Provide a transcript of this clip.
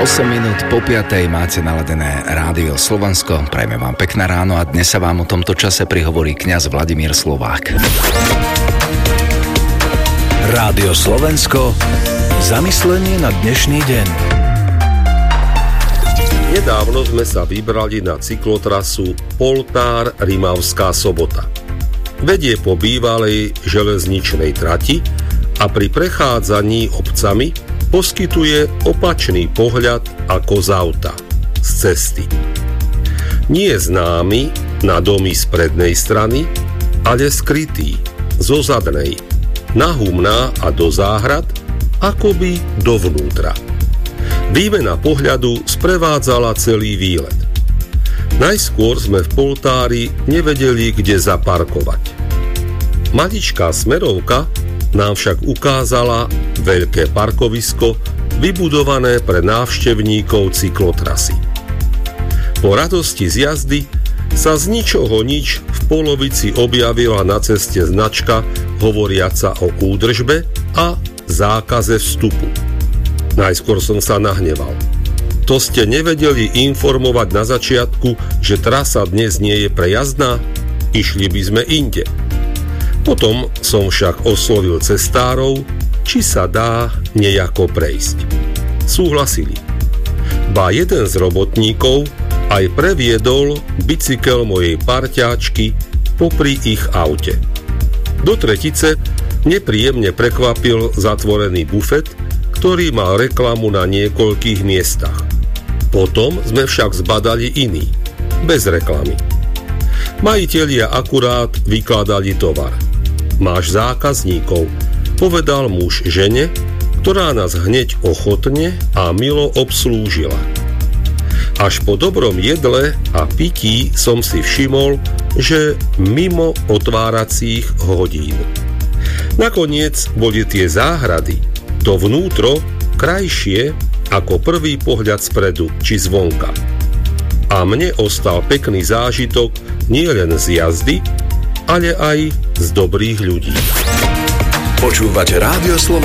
minút po 5:00 máte naladené Rádio Slovensko. Prajme vám pekné ráno a dnes sa vám o tomto čase prihovorí kňaz Vladimír Slovák. Rádio Slovensko. Zamyslenie na dnešný deň. Nedávno sme sa vybrali na cyklotrasu Poltár-Rimavská Sobota. Vedie po bývalej železničnej trati a pri prechádzaní obcami poskytuje opačný pohľad ako z auta, z cesty. Nie známy na domy z prednej strany, ale skrytý, zo zadnej, na humná a do záhrad, akoby dovnútra. Výmena pohľadu sprevádzala celý výlet. Najskôr sme v Poltári nevedeli, kde zaparkovať. Maličká smerovka nám však ukázala veľké parkovisko vybudované pre návštevníkov cyklotrasy. Po radosti z jazdy sa z ničoho nič v polovici objavila na ceste značka hovoriaca o údržbe a zákaze vstupu. Najskôr som sa nahneval. To ste nevedeli informovať na začiatku, že trasa dnes nie je prejazdná? Išli by sme inde. Potom som však oslovil cestárov, či sa dá nejako prejsť. Súhlasili. Ba jeden z robotníkov aj previedol bicykel mojej parťáčky popri ich aute. Do tretice nepríjemne prekvapil zatvorený bufet, ktorý mal reklamu na niekoľkých miestach. Potom sme však zbadali iný, bez reklamy. Majitelia akurát vykladali tovar. Máš zákazníkov, povedal muž žene, ktorá nás hneď ochotne a milo obslúžila. Až po dobrom jedle a pití som si všimol, že mimo otváracích hodín. Nakoniec boli tie záhrady, to vnútro, krajšie ako prvý pohľad spredu či zvonka. A mne ostal pekný zážitok nielen z jazdy, ale aj z dobrých ľudí. Počúvate Rádio Slovensko.